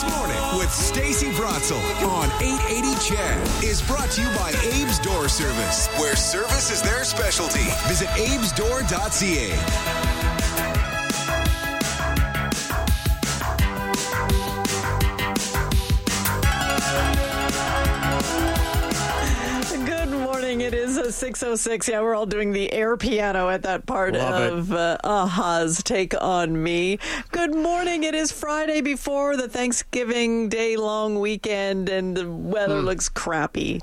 Morning with Stacey Bratzel on 880 CHED is brought to you by Abe's Door Service, where service is their specialty. Visit abesdoor.ca. It is a 6:06. Yeah, we're all doing the air piano at that part of Aha's Take on Me. Good morning. It is Friday before the Thanksgiving Day long weekend, and the weather looks crappy.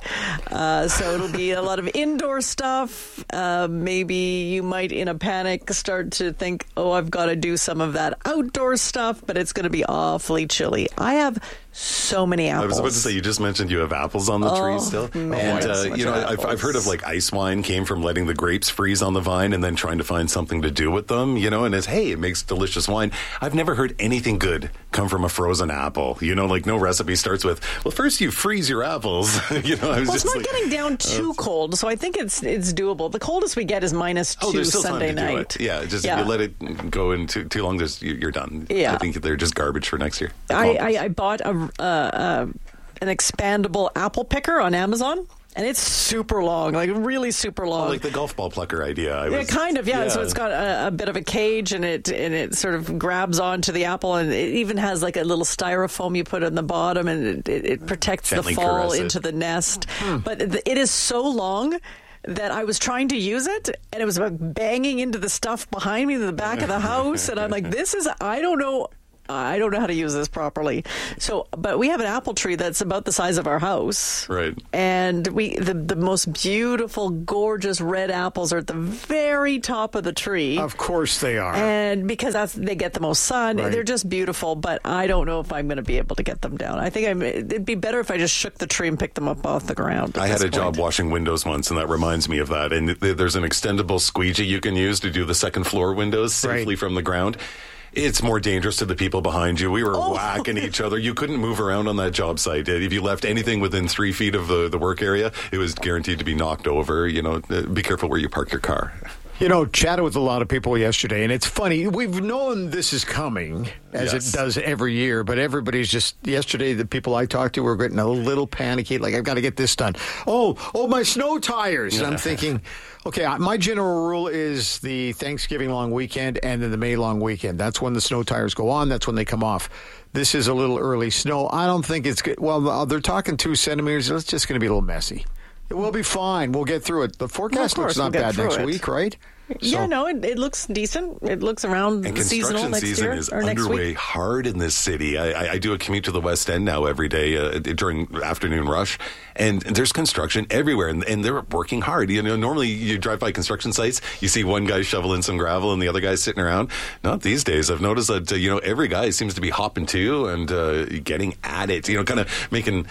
So it'll be a lot of indoor stuff. Maybe you might, in a panic, start to think, oh, I've got to do some of that outdoor stuff, but it's going to be awfully chilly. I have so many apples. I was about to say, you just mentioned you have apples on the tree still. Man, and, I've heard of like ice wine came from letting the grapes freeze on the vine and then trying to find something to do with them, and it makes delicious wine. I've never heard anything good come from a frozen apple. Like no recipe starts with, well, first you freeze your apples. It's not getting down too cold, so I think it's doable. The coldest we get is -2 Sunday night. Yeah, if you let it go in too long, you're done. Yeah. I think they're just garbage for next year. I bought an expandable apple picker on Amazon. And it's super long, like really super long. Like the golf ball plucker idea. Yeah. So it's got a bit of a cage, and it sort of grabs onto the apple, and it even has like a little styrofoam you put on the bottom, and it protects gently the fall into the nest. But it is so long that I was trying to use it, and it was about banging into the stuff behind me in the back of the house, and I'm like, I don't know how to use this properly. So, but we have an apple tree that's about the size of our house. Right. And the most beautiful, gorgeous red apples are at the very top of the tree. Of course they are. And because they get the most sun, they're just beautiful, but I don't know if I'm going to be able to get them down. I think it'd be better if I just shook the tree and picked them up off the ground. I had a job washing windows once, and that reminds me of that. And there's an extendable squeegee you can use to do the second floor windows safely from the ground. It's more dangerous to the people behind you. We were whacking each other. You couldn't move around on that job site. If you left anything within 3 feet of the work area, it was guaranteed to be knocked over. Be careful where you park your car. Chatted with a lot of people yesterday, and it's funny. We've known this is coming, as it does every year, but everybody's just, yesterday, the people I talked to were getting a little panicky, like, I've got to get this done. Oh, my snow tires. And I'm thinking, okay, my general rule is the Thanksgiving long weekend and then the May long weekend. That's when the snow tires go on. That's when they come off. This is a little early snow. I don't think it's good. Well, they're talking 2 centimeters. It's just going to be a little messy. We'll be fine. We'll get through it. The forecast looks not bad next week, right? Yeah, it looks decent. It looks around and seasonal next year. Construction season is underway hard in this city. I do a commute to the West End now every day during afternoon rush, and there's construction everywhere, and they're working hard. Normally you drive by construction sites, you see one guy shoveling some gravel and the other guy's sitting around. Not these days. I've noticed that every guy seems to be hopping to and getting at it. Kind of making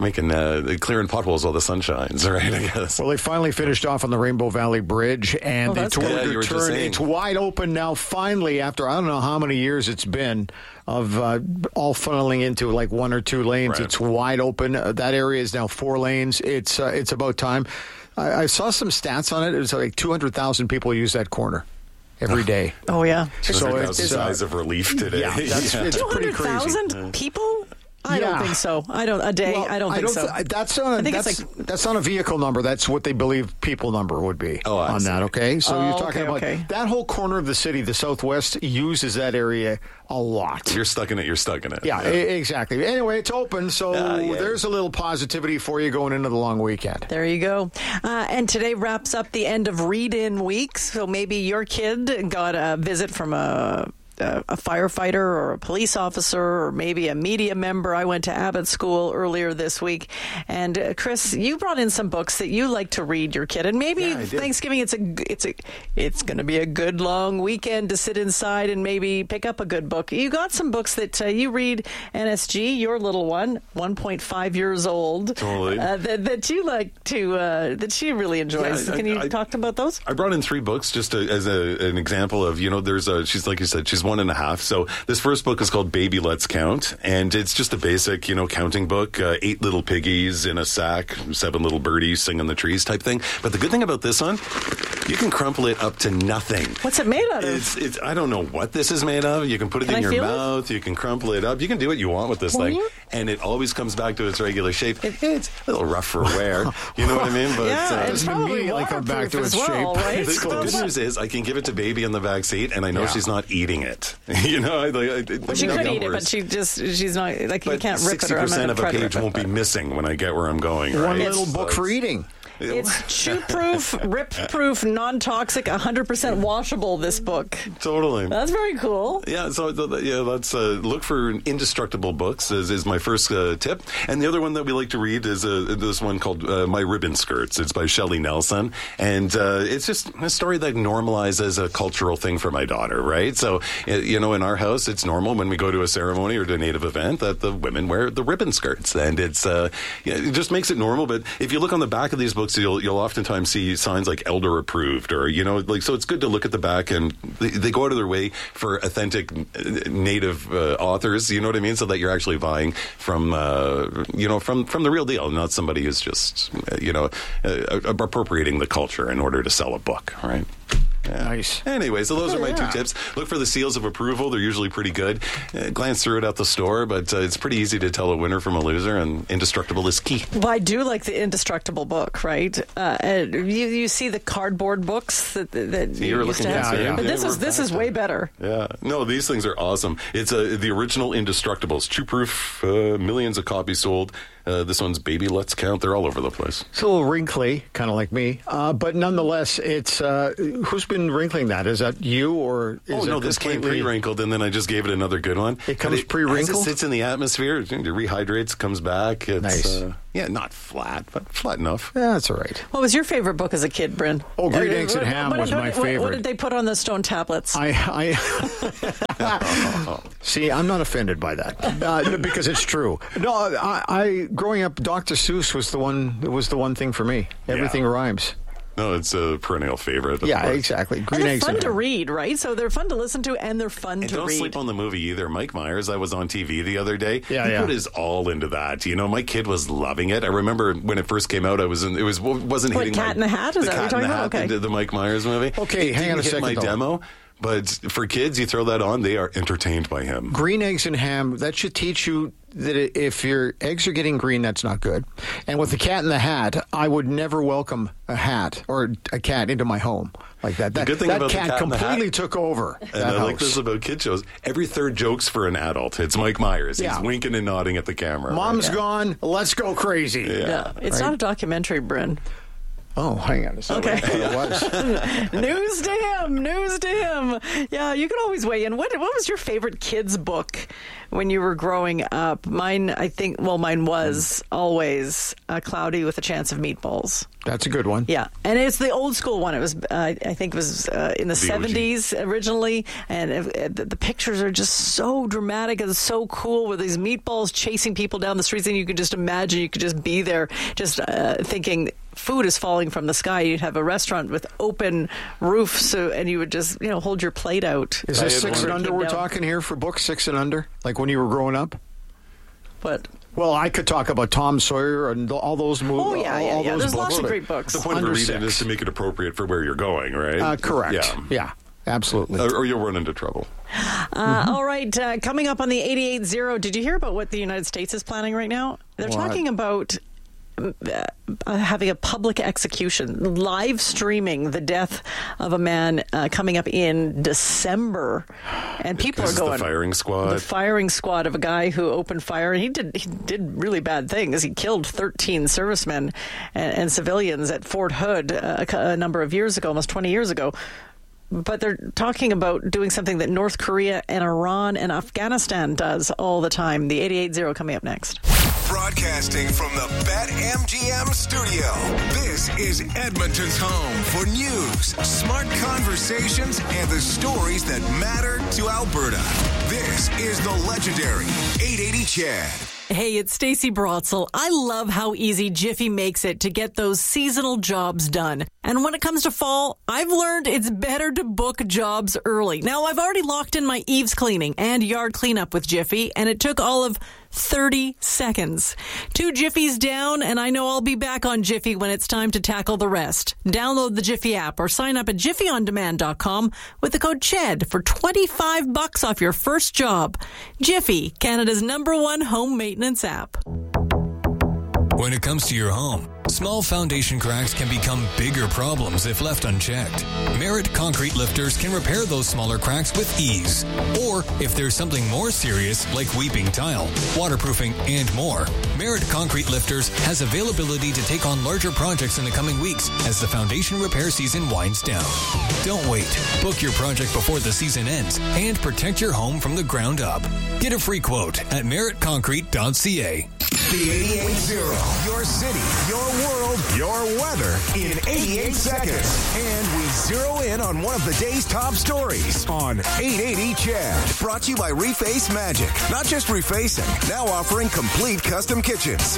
clearing potholes while the sun shines. Right? I guess. Well, they finally finished off on the Rainbow Valley Bridge, and it's wide open now, finally, after I don't know how many years it's been of all funneling into like 1 or 2 lanes. Right. It's wide open. That area is now 4 lanes. It's about time. I saw some stats on it. It was like 200,000 people use that corner every day. Oh, yeah. So it's the size of relief today. Yeah, it's pretty crazy. 200,000 people? I don't think so. I don't think so. That's not a vehicle number. That's what they believe people number would be on that, okay? So you're talking about that whole corner of the city, the Southwest, uses that area a lot. If you're stuck in it, you're stuck in it. Yeah, exactly. Anyway, it's open, so there's a little positivity for you going into the long weekend. There you go. And today wraps up the end of read-in week, so maybe your kid got a visit from a firefighter or a police officer or maybe a media member. I went to Abbott School earlier this week, and Chris, you brought in some books that you like to read your kid, and maybe Thanksgiving it's going to be a good long weekend to sit inside and maybe pick up a good book. You got some books that you read, NSG, your little one, 1.5 years old, totally. that you like to that she really enjoys. Can you talk about those? I brought in 3 books just as an example of there's she's like you said, she's she's 1.5. So this first book is called Baby Let's Count, and it's just a basic, counting book. 8 little piggies in a sack, 7 little birdies singing the trees type thing. But the good thing about this one, you can crumple it up to nothing. What's it made out of? I don't know what this is made of. You can put it in your mouth. You can crumple it up. You can do what you want with this thing. And it always comes back to its regular shape. It's a little rough for wear. You know what I mean? But it's probably immediately come back to its shape. Right? The good news is I can give it to baby in the back seat, and I know she's not eating it. Well, she could eat it, but she's not, like, you can't rip it or 60% of a page won't be missing when I get where I'm going, right? One little book for eating. It's chew-proof, rip-proof, non-toxic, 100% washable, this book. Totally. That's very cool. Yeah, so let's look for indestructible books is my first tip. And the other one that we like to read is this one called My Ribbon Skirts. It's by Shelley Nelson. And it's just a story that normalizes a cultural thing for my daughter, right? So, in our house, it's normal when we go to a ceremony or to a native event that the women wear the ribbon skirts. And it just makes it normal. But if you look on the back of these books, you'll oftentimes see signs like elder approved, or so it's good to look at the back, and they go out of their way for authentic native authors, you know what I mean, so that you're actually buying from the real deal, not somebody who's just appropriating the culture in order to sell a book, right? Yeah. Nice. Anyway, so those are my 2 tips. Look for the seals of approval. They're usually pretty good. Glance through it at the store, but it's pretty easy to tell a winner from a loser, and indestructible is key. Well, I do like the indestructible book, right? You see the cardboard books that you used to have. But this is way better. Yeah. No, these things are awesome. It's the original Indestructibles. Chew-proof, millions of copies sold. This one's Baby Let's Count. They're all over the place. It's a little wrinkly, kind of like me. But nonetheless, it's who's been wrinkling that? Is that you, or is it this came pre-wrinkled, and then I just gave it another good one. It comes pre-wrinkled? As it sits in the atmosphere, it rehydrates, comes back. It's, nice. Not flat, but flat enough. Yeah, that's all right. What was your favorite book as a kid, Bryn? Oh, Green Eggs and Ham was my favorite. What did they put on the stone tablets? See, I'm not offended by that because it's true. No, I growing up, Dr. Seuss was the one thing for me. Everything rhymes. No, it's a perennial favorite. Yeah, exactly. Green Eggs. They're fun to read, right? So they're fun to listen to, and they're fun to read. Don't sleep on the movie either. Mike Myers, I was on TV the other day. Yeah, he put his all into that. My kid was loving it. I remember when it first came out, wasn't hitting Cat in the Hat? Is that what you're talking about? Okay. The Mike Myers movie. Okay, hang on a second. My demo. But for kids, you throw that on, they are entertained by him. Green Eggs and Ham, that should teach you that if your eggs are getting green, that's not good. And with the Cat in the Hat, I would never welcome a hat or a cat into my home like that. The good thing about cat completely took over. And I like this about kid shows. Every third joke's for an adult. It's Mike Myers. He's winking and nodding at the camera. Mom's gone. Let's go crazy. Yeah. It's not a documentary, Bryn. Oh, hang on a second. Okay. It was. News to him. Yeah, you can always weigh in. What was your favorite kids' book when you were growing up? Mine was always Cloudy with a Chance of Meatballs. That's a good one. Yeah, and it's the old school one. It was, I think it was in the 70s originally, and the pictures are just so dramatic and so cool with these meatballs chasing people down the streets, and you can just imagine, you could just be there just thinking food is falling from the sky. You'd have a restaurant with open roofs, and you would just hold your plate out. Is this 6 and under we're talking here for books, 6 and under? Like when you were growing up? What? Well, I could talk about Tom Sawyer and all those movies. Oh, yeah. There's lots of great books. The point of reading is to make it appropriate for where you're going, right? Correct. Yeah. Absolutely. Or you'll run into trouble. All right. Coming up on the 88.0, did you hear about what the United States is planning right now? They're talking about having a public execution, live streaming the death of a man coming up in December, and people are going. The firing squad of a guy who opened fire. He did really bad things. He killed 13 servicemen and civilians at Fort Hood a number of years ago, almost 20 years ago. But they're talking about doing something that North Korea and Iran and Afghanistan does all the time. The 88.0 coming up next. Broadcasting from the BetMGM studio, this is Edmonton's home for news, smart conversations, and the stories that matter to Alberta. This is the legendary 880 CHED. Hey, it's Stacey Brotzel. I love how easy Jiffy makes it to get those seasonal jobs done. And when it comes to fall, I've learned it's better to book jobs early. Now, I've already locked in my eaves cleaning and yard cleanup with Jiffy, and it took all of 30 seconds. 2 Jiffies down, and I know I'll be back on Jiffy when it's time to tackle the rest. Download the Jiffy app or sign up at jiffyondemand.com with the code CHED for $25 off your first job. Jiffy, Canada's #1 home maintenance app. When it comes to your home, small foundation cracks can become bigger problems if left unchecked. Merit Concrete Lifters can repair those smaller cracks with ease. Or if there's something more serious like weeping tile, waterproofing, and more, Merit Concrete Lifters has availability to take on larger projects in the coming weeks as the foundation repair season winds down. Don't wait. Book your project before the season ends and protect your home from the ground up. Get a free quote at meritconcrete.ca. The 88.0, your city, your world, your weather in 88 seconds. And we zero in on one of the day's top stories on 880 Chad. Brought to you by Reface Magic. Not just refacing, now offering complete custom kitchens.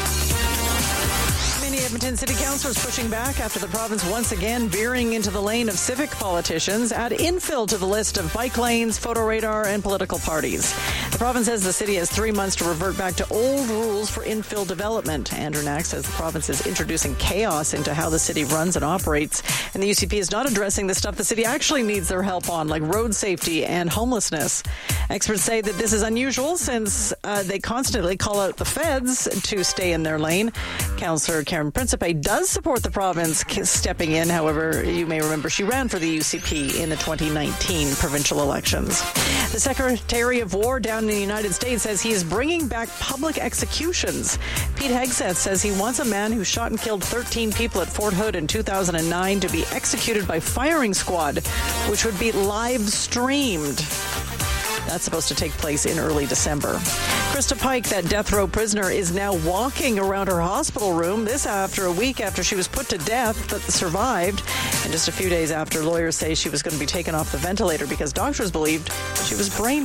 Many Edmonton City Councillors pushing back after the province once again veering into the lane of civic politicians. Add infill to the list of bike lanes, photo radar, and political parties. The province says the city has 3 months to revert back to old rules for infill development. Andrew Knack says the province is introducing chaos into how the city runs and operates, and the UCP is not addressing the stuff the city actually needs their help on, like road safety and homelessness. Experts say that this is unusual since they constantly call out the feds to stay in their lane. Councillor Karen Principe does support the province stepping in. However, you may remember she ran for the UCP in the 2019 provincial elections. The Secretary of War down in the United States says he is bringing back public executions. Pete Hegseth says he wants a man who shot and killed 13 people at Fort Hood in 2009 to be executed by firing squad, which would be live streamed. That's supposed to take place in early December. Krista Pike, that death row prisoner, is now walking around her hospital room. This after a week after she was put to death but survived. And just a few days after lawyers say she was going to be taken off the ventilator because doctors believed she was brain